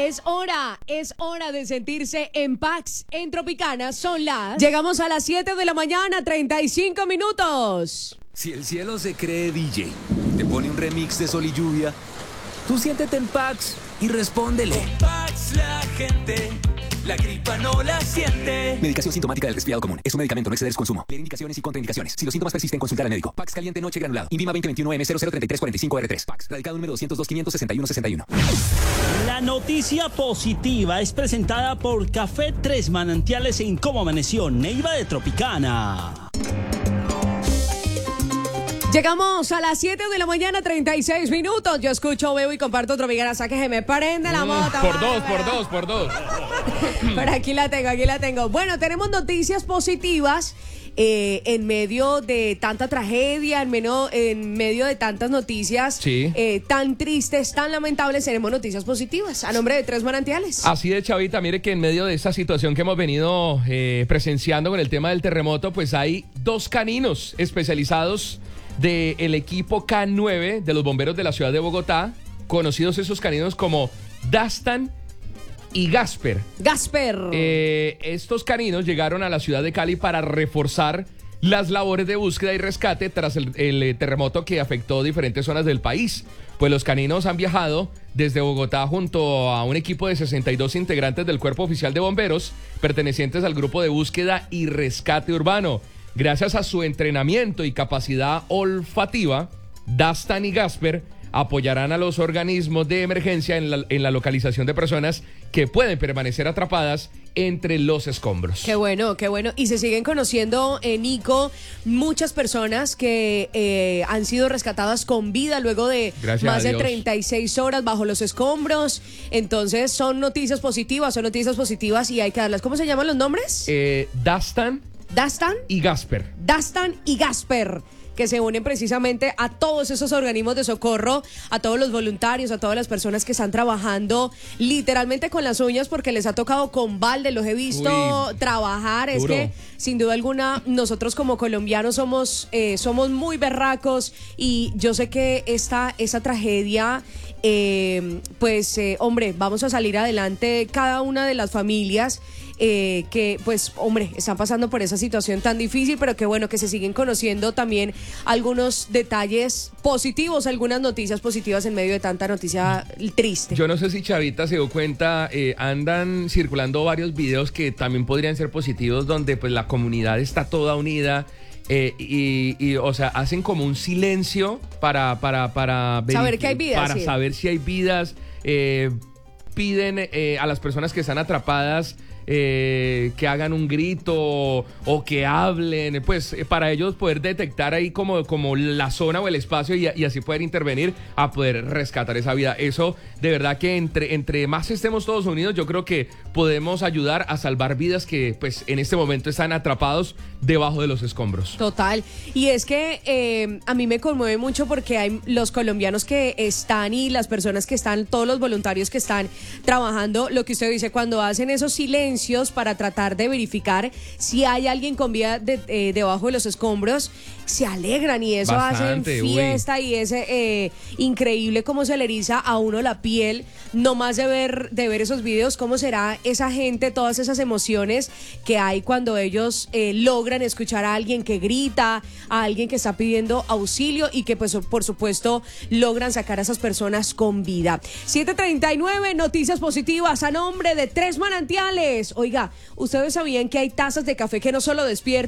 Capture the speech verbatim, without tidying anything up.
Es hora, es hora de sentirse en paz. En Tropicana son las... Llegamos a las siete de la mañana, treinta y cinco minutos. Si el cielo se cree D J, te pone un remix de Sol y Lluvia, tú siéntete en Pax y respóndele. Con Pax la gente, la gripa no la siente. Medicación sintomática del resfriado común. Es un medicamento, no exceder su consumo. Leer indicaciones y contraindicaciones. Si los síntomas persisten, consultar al médico. Pax caliente noche granulado. Invima veinte veintiuno M cero cero treinta y tres cuarenta y cinco R tres. Pax. Radicado número doscientos dos quinientos sesenta y uno sesenta y uno. La noticia positiva es presentada por Café Tres Manantiales en Cómo Amaneció, Neiva de Tropicana. Llegamos a las siete de la mañana, treinta y seis minutos. Yo escucho, veo y comparto Tropicana. Hasta que se me prende la moto. Por dos, por dos, por dos. Pero aquí la tengo, aquí la tengo. Bueno, tenemos noticias positivas. Eh, en medio de tanta tragedia, en, medio, en medio de tantas noticias sí. eh, tan tristes, tan lamentables, tenemos noticias positivas a nombre de Tres Manantiales. Así de, Chavita, mire que en medio de esta situación que hemos venido eh, presenciando con el tema del terremoto, pues hay dos caninos especializados del equipo K nueve de los bomberos de la ciudad de Bogotá, conocidos esos caninos como Dastan y Gasper. Gasper. Eh, estos caninos llegaron a la ciudad de Cali para reforzar las labores de búsqueda y rescate tras el, el terremoto que afectó diferentes zonas del país. Pues los caninos han viajado desde Bogotá junto a un equipo de sesenta y dos integrantes del Cuerpo Oficial de Bomberos, pertenecientes al Grupo de Búsqueda y Rescate Urbano. Gracias a su entrenamiento y capacidad olfativa, Dastan y Gasper apoyarán a los organismos de emergencia en la, en la localización de personas que pueden permanecer atrapadas entre los escombros. Qué bueno, qué bueno. Y se siguen conociendo, eh, Nico, muchas personas que eh, han sido rescatadas con vida luego de Gracias más de Dios. treinta y seis horas bajo los escombros. Entonces son noticias positivas, son noticias positivas y hay que darlas. ¿Cómo se llaman los nombres? Eh, Dastan Dastan y Gasper. Dastan y Gasper, que se unen precisamente a todos esos organismos de socorro, a todos los voluntarios, a todas las personas que están trabajando literalmente con las uñas porque les ha tocado con balde, los he visto Uy, trabajar. Es duro. que sin duda alguna nosotros como colombianos somos, eh, somos muy berracos y yo sé que esta, esa tragedia... Eh, pues eh, hombre, vamos a salir adelante cada una de las familias eh, que pues hombre, están pasando por esa situación tan difícil, pero que bueno, que se siguen conociendo también algunos detalles positivos, algunas noticias positivas en medio de tanta noticia triste. Yo no sé si Chavita se dio cuenta, eh, andan circulando varios videos que también podrían ser positivos donde pues la comunidad está toda unida. Eh, y, y, o sea, hacen como un silencio para, para, para saber que hay vidas. Para sí. saber si hay vidas. Eh, piden eh, a las personas que están atrapadas eh, que hagan un grito o, o que hablen, pues eh, para ellos poder detectar ahí como, como la zona o el espacio y, y así poder intervenir a poder rescatar esa vida. Eso de verdad que entre, entre más estemos todos unidos, yo creo que podemos ayudar a salvar vidas que pues en este momento están atrapados debajo de los escombros. Total. Y es que eh, a mí me conmueve mucho porque hay los colombianos que están y las personas que están, todos los voluntarios que están trabajando, lo que usted dice, cuando hacen esos silencios para tratar de verificar si hay alguien con vida de, eh, debajo de los escombros, se alegran y eso Bastante, hacen fiesta uy. Y es eh, increíble cómo se le eriza a uno la piel nomás de ver, de ver esos videos, cómo será esa gente, todas esas emociones que hay cuando ellos eh, logran escuchar a alguien que grita, a alguien que está pidiendo auxilio y que pues por supuesto logran sacar a esas personas con vida. siete treinta y nueve, noticias positivas a nombre de Tres Manantiales. Oiga, ¿ustedes sabían que hay tazas de café que no solo despiertan